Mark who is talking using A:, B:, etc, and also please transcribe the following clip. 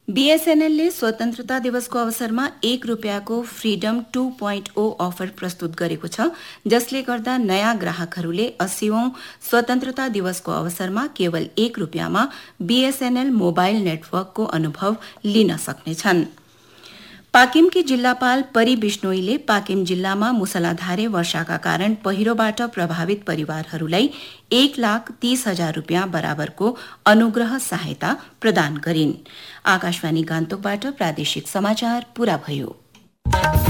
A: बीएसएनएलले स्वतन्त्रता दिवसको अवसरमा ₹1 फ्रिडम 2.0 अफर प्रस्तुत गरेको छ, जसले गर्दा नयाँ ग्राहकहरूले 80औं स्वतन्त्रता दिवसको अवसरमा केवल ₹1 मा बीएसएनएल मोबाइल नेटवर्कको अनुभव लिन सक्नेछन्। पाकिमकी जिल्लापाल परी बिश्नोईले पाकिम जिल्लामा मुसलाधारे वर्षाका कारण पहिरोबाट प्रभावित परिवारहरूलाई ₹1,30,000 बराबरको अनुग्रह सहायता प्रदान गरिन्। आकाशवाणी गान्तोकबाट प्रादेशिक समाचार पूरा भयो।